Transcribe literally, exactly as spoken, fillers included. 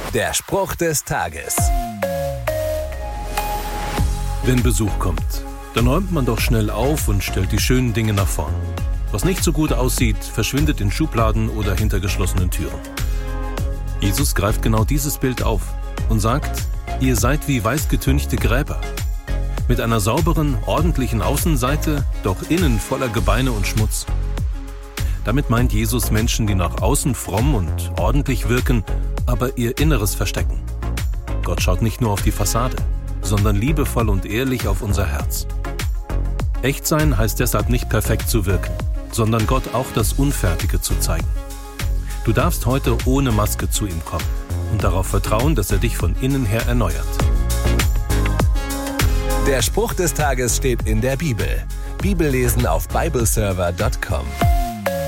Der Spruch des Tages. Wenn Besuch kommt, dann räumt man doch schnell auf und stellt die schönen Dinge nach vorn. Was nicht so gut aussieht, verschwindet in Schubladen oder hinter geschlossenen Türen. Jesus greift genau dieses Bild auf und sagt, ihr seid wie weißgetünchte Gräber. Mit einer sauberen, ordentlichen Außenseite, doch innen voller Gebeine und Schmutz. Damit meint Jesus Menschen, die nach außen fromm und ordentlich wirken, aber ihr Inneres verstecken. Gott schaut nicht nur auf die Fassade, sondern liebevoll und ehrlich auf unser Herz. Echt sein heißt deshalb nicht perfekt zu wirken, sondern Gott auch das Unfertige zu zeigen. Du darfst heute ohne Maske zu ihm kommen und darauf vertrauen, dass er dich von innen her erneuert. Der Spruch des Tages steht in der Bibel. Bibellesen auf bibleserver punkt com.